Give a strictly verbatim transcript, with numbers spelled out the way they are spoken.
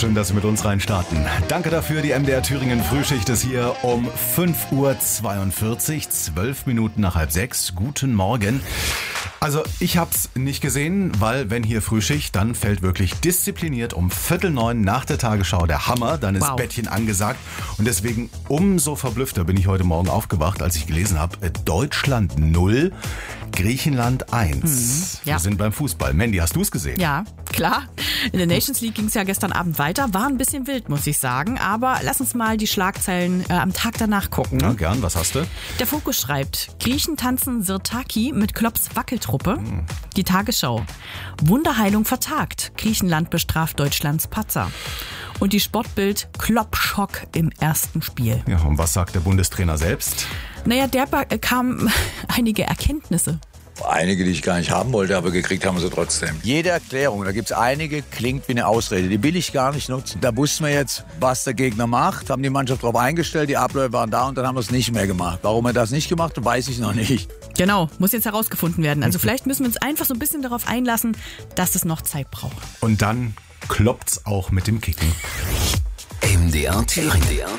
Schön, dass Sie mit uns reinstarten. Danke dafür. Die M D R Thüringen Frühschicht ist hier um fünf Uhr zweiundvierzig, zwölf Minuten nach halb sechs. Guten Morgen. Also ich hab's nicht gesehen, weil wenn hier Frühschicht, dann fällt wirklich diszipliniert um Viertel neun nach der Tagesschau der Hammer. Dann ist Wow. Bettchen angesagt. Und deswegen umso verblüffter bin ich heute Morgen aufgewacht, als ich gelesen habe, Deutschland null, Griechenland eins. Mhm, ja. Wir sind beim Fußball. Mandy, hast du es gesehen? Ja, klar. In der Nations League ging es ja gestern Abend weiter. War ein bisschen wild, muss ich sagen. Aber lass uns mal die Schlagzeilen äh, am Tag danach gucken. Ja, gern. Was hast du? Der Fokus schreibt, Griechen tanzen Sirtaki mit Klopps Wackeltruppe. Mhm. Die Tagesschau. Wunderheilung vertagt. Griechenland bestraft Deutschlands Patzer. Und die Sportbild, Klopp-Schock im ersten Spiel. Ja, und was sagt der Bundestrainer selbst? Naja, der bekam einige Erkenntnisse. Einige, die ich gar nicht haben wollte, aber gekriegt haben wir sie trotzdem. Jede Erklärung, da gibt es einige, klingt wie eine Ausrede. Die will ich gar nicht nutzen. Da wussten wir jetzt, was der Gegner macht, haben die Mannschaft darauf eingestellt, die Abläufe waren da und dann haben wir es nicht mehr gemacht. Warum er das nicht gemacht hat, weiß ich noch nicht. Genau, muss jetzt herausgefunden werden. Also vielleicht müssen wir uns einfach so ein bisschen darauf einlassen, dass es noch Zeit braucht. Und dann kloppt's auch mit dem Kicken. M D R Thüringen.